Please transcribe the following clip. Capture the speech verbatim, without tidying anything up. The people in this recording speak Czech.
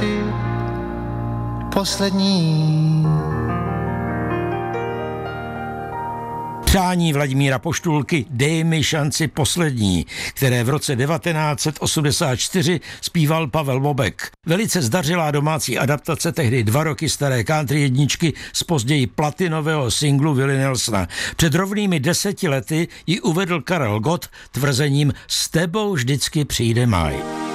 šanci poslední. Přání Vladimíra Poštulky Dej mi šanci poslední, které v roce devatenáct set osmdesát čtyři zpíval Pavel Bobek. Velice zdařilá domácí adaptace tehdy dva roky staré country jedničky z později platinového singlu Willie Nelsona. Před rovnými deseti lety ji uvedl Karel Gott tvrzením S tebou vždycky přijde máj.